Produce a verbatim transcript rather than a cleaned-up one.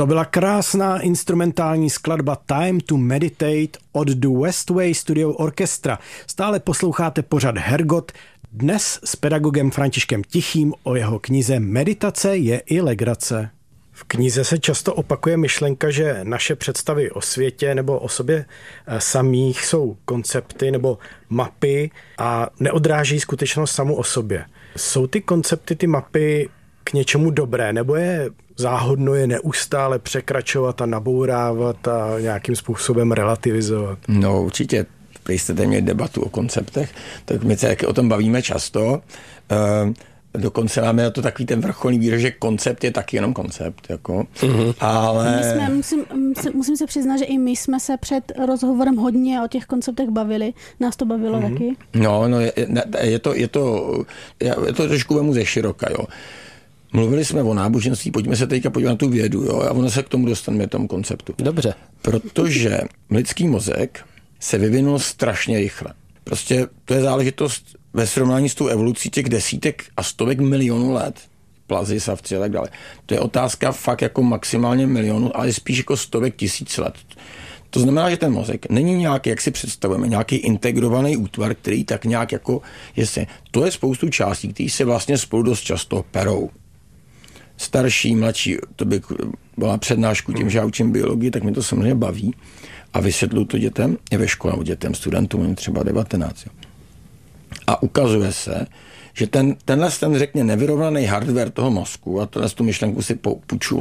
To byla krásná instrumentální skladba Time to Meditate od The Westway Studio Orchestra. Stále posloucháte pořad Hergot, dnes s pedagogem Františkem Tichým o jeho knize Meditace je i legrace. V knize se často opakuje myšlenka, že naše představy o světě nebo o sobě samých jsou koncepty nebo mapy a neodráží skutečnost samu o sobě. Jsou ty koncepty, ty mapy k něčemu dobré, nebo je záhodno je neustále překračovat a nabourávat a nějakým způsobem relativizovat? No určitě, když jste měli debatu o konceptech, tak my se o tom bavíme často. Dokonce máme na to takový ten vrcholný výraz, že koncept je taky jenom koncept. Jako. Mm-hmm. Ale... My jsme, musím, musím se přiznat, že i my jsme se před rozhovorem hodně o těch konceptech bavili. Nás to bavilo mm-hmm. taky. No, no je, je, to, je, to, je to trošku vemu ze široka, jo. Mluvili jsme o náboženství, pojďme se teďka podívat na tu vědu, jo, a ono se k tomu dostaneme, tomu konceptu. Dobře. Protože lidský mozek se vyvinul strašně rychle. Prostě to je záležitost ve srovnání s tou evolucí těch desítek a stovek milionů let. Plazy, savci a tak dále. To je otázka fakt jako maximálně milionů, ale spíš jako stovek tisíc let. To znamená, že ten mozek není nějaký, jak si představujeme, nějaký integrovaný útvar, který tak nějak jako, jestli, to je spoustu částí, které se vlastně spolu dost často perou. Starší, mladší, to by byla přednášku tím, že já učím biologii, tak mi to samozřejmě baví a vysvětluji to dětem, je ve škole, nebo dětem, studentům, třeba devatenáct. Jo. A ukazuje se, že ten, tenhle ten, řekně, nevyrovnaný hardware toho mozku, a tohle tu myšlenku si půjču